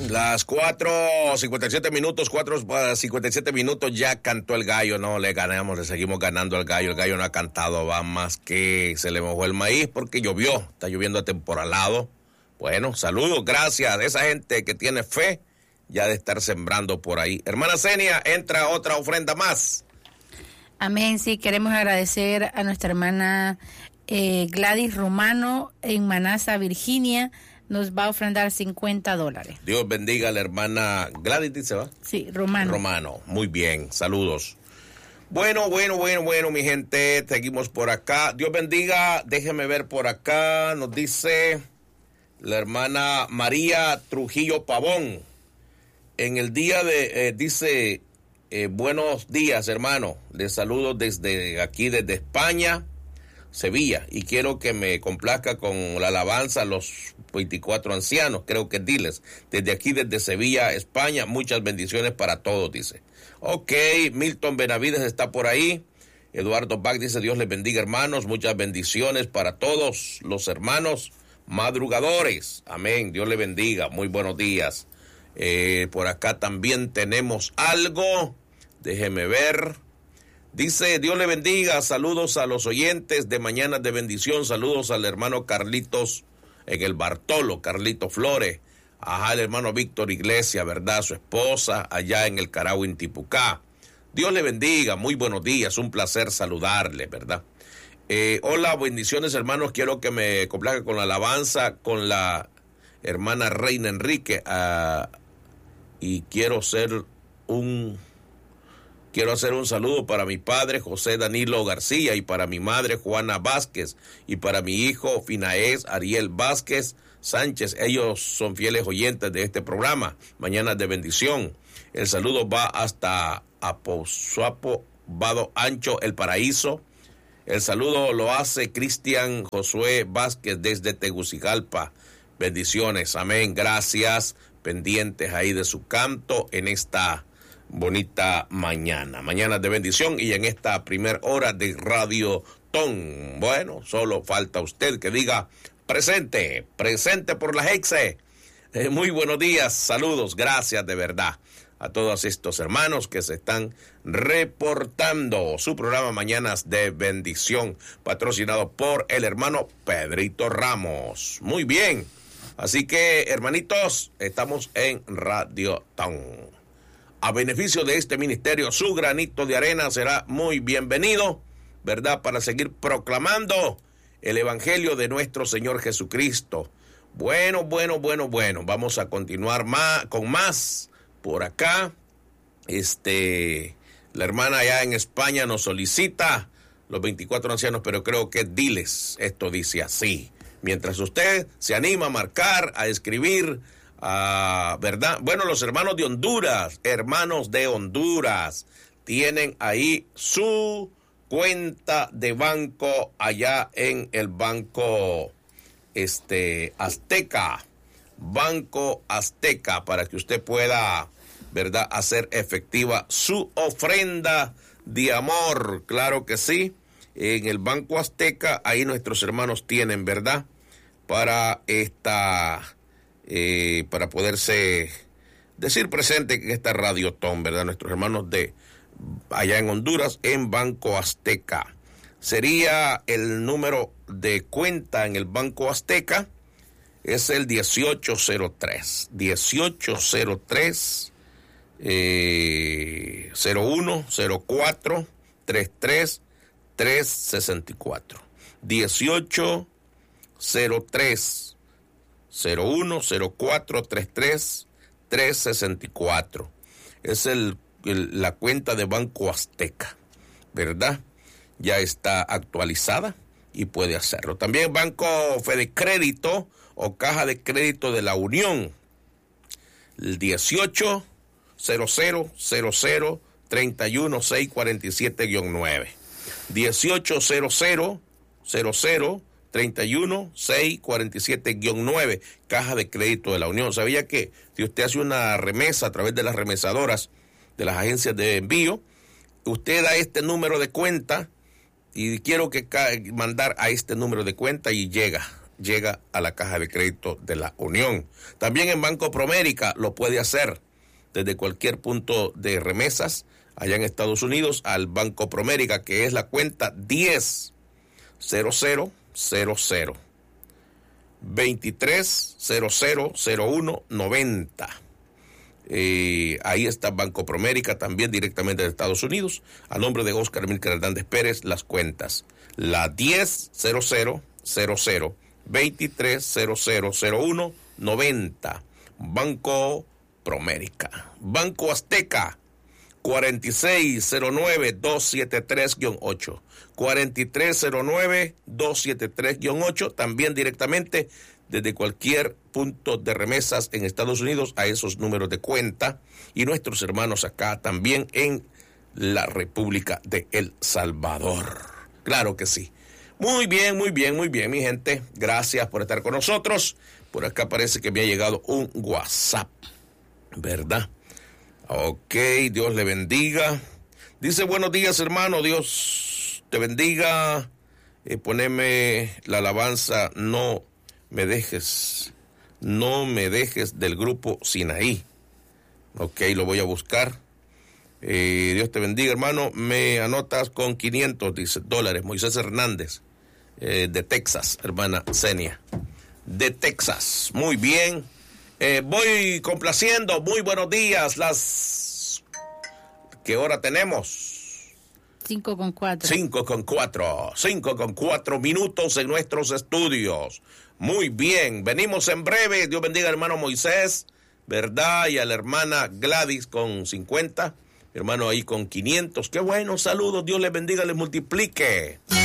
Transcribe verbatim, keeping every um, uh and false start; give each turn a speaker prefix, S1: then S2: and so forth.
S1: Las cuatro cincuenta y siete minutos, cuatro cincuenta y siete minutos, ya cantó el gallo, no le ganamos, le seguimos ganando al gallo, el gallo no ha cantado, va más que se le mojó el maíz porque llovió, está lloviendo atemporalado. Bueno, saludos, gracias a esa gente que tiene fe ya de estar sembrando por ahí. Hermana Zenia, entra otra ofrenda más.
S2: Amén, sí, queremos agradecer a nuestra hermana eh, Gladys Romano en Manassa, Virginia. Nos va a ofrendar cincuenta dólares.
S1: Dios bendiga a la hermana Gladys, dice, ¿va?
S2: Sí, Romano.
S1: Romano, muy bien, saludos. Bueno, bueno, bueno, bueno, mi gente, seguimos por acá. Dios bendiga, déjeme ver por acá, nos dice la hermana María Trujillo Pavón. En el día de, eh, dice, eh, buenos días, hermano, les saludo desde aquí, desde España, Sevilla, y quiero que me complazca con la alabanza a los veinticuatro ancianos, creo que diles, desde aquí, desde Sevilla, España, muchas bendiciones para todos, dice. Ok, Milton Benavides está por ahí, Eduardo Bach dice, Dios les bendiga, hermanos, muchas bendiciones para todos los hermanos madrugadores, amén, Dios les bendiga, muy buenos días. Eh, por acá también tenemos algo, déjeme ver. Dice, Dios le bendiga, saludos a los oyentes de Mañanas de Bendición, saludos al hermano Carlitos en el Bartolo, Carlito Flores, ajá, el hermano Víctor Iglesias, ¿verdad? Su esposa, allá en el Carahue, en Tipucá. Dios le bendiga, muy buenos días, un placer saludarle, ¿verdad? Eh, hola, bendiciones, hermanos, quiero que me complazca con la alabanza, con la hermana Reina Enrique, uh, y quiero ser un... Quiero hacer un saludo para mi padre José Danilo García y para mi madre Juana Vázquez y para mi hijo Finaez Ariel Vázquez Sánchez. Ellos son fieles oyentes de este programa, Mañanas de Bendición. El saludo va hasta Aposuapo, Vado Ancho, El Paraíso. El saludo lo hace Cristian Josué Vázquez desde Tegucigalpa. Bendiciones, amén, gracias. Pendientes ahí de su canto en esta bonita mañana, mañana de bendición y en esta primera hora de Radio Ton. Bueno, solo falta usted que diga presente, presente por la Hexe. Eh, muy buenos días, saludos, gracias de verdad a todos estos hermanos que se están reportando. Su programa Mañanas de Bendición, patrocinado por el hermano Pedrito Ramos. Muy bien, así que hermanitos, estamos en Radio Ton. A beneficio de este ministerio, su granito de arena será muy bienvenido, ¿verdad? Para seguir proclamando el evangelio de nuestro Señor Jesucristo. Bueno, bueno, bueno, bueno, vamos a continuar más, con más por acá. Este, la hermana allá en España nos solicita los veinticuatro ancianos, pero creo que diles, esto dice así. Mientras usted se anima a marcar, a escribir, Ah, ¿verdad? Bueno, los hermanos de Honduras, hermanos de Honduras, tienen ahí su cuenta de banco allá en el Banco este, Azteca, Banco Azteca, para que usted pueda, ¿verdad?, hacer efectiva su ofrenda de amor, claro que sí, en el Banco Azteca, ahí nuestros hermanos tienen, ¿verdad?, para esta... Eh, para poderse decir presente en esta Radiotón, ¿verdad? Nuestros hermanos de allá en Honduras, en Banco Azteca. Sería el número de cuenta en el Banco Azteca, es el dieciocho cero tres, dieciocho cero tres, eh, cero uno cero cuatro treinta y tres trescientos sesenta y cuatro, dieciocho cero tres cero uno cero cuatro treinta y tres trescientos sesenta y cuatro. Es el, el, la cuenta de Banco Azteca, ¿verdad? Ya está actualizada y puede hacerlo. También Banco Fedecrédito o Caja de Crédito de la Unión, el dieciocho cero cero cero cero treinta y uno seiscientos cuarenta y siete nueve. dieciocho cero cero cero cero treinta y uno seiscientos cuarenta y siete nueve, Caja de Crédito de la Unión. ¿Sabía que si usted hace una remesa a través de las remesadoras de las agencias de envío, usted da este número de cuenta y quiero que ca- mandar a este número de cuenta y llega, llega a la caja de crédito de la Unión. También en Banco Promérica lo puede hacer desde cualquier punto de remesas allá en Estados Unidos al Banco Promérica, que es la cuenta diez cero cero cero cero veintitrés cero cero cero uno noventa. Eh, ahí está Banco Promérica, también directamente de Estados Unidos, a nombre de Óscar Amílcar Hernández Pérez, las cuentas. La diez cero cero cero cero veintitrés cero cero cero uno noventa. Banco Promérica. Banco Azteca, cuarenta y seis cero nueve dos setenta y tres guion ocho. cuarenta y tres cero nueve dos setenta y tres guion ocho, también directamente desde cualquier punto de remesas en Estados Unidos a esos números de cuenta, y nuestros hermanos acá también en la República de El Salvador. Claro que sí. Muy bien, muy bien, muy bien, mi gente. Gracias por estar con nosotros. Por acá parece que me ha llegado un WhatsApp, ¿verdad? Ok, Dios le bendiga. Dice, buenos días, hermano, Dios te bendiga. Eh, poneme la alabanza, no me dejes, no me dejes, del grupo Sinaí. Ok, lo voy a buscar. Eh, Dios te bendiga, hermano. Me anotas con quinientos, dice, dólares. Moisés Hernández, eh, de Texas, hermana Zenia, de Texas. Muy bien. Eh, voy complaciendo. Muy buenos días. Las... ¿Qué hora tenemos?
S2: Cinco con cuatro.
S1: Cinco con cuatro. Cinco con cuatro minutos en nuestros estudios. Muy bien. Venimos en breve. Dios bendiga al hermano Moisés, ¿verdad? Y a la hermana Gladys con cincuenta. Hermano ahí con quinientos. Qué bueno. Saludos. Dios les bendiga, les multiplique.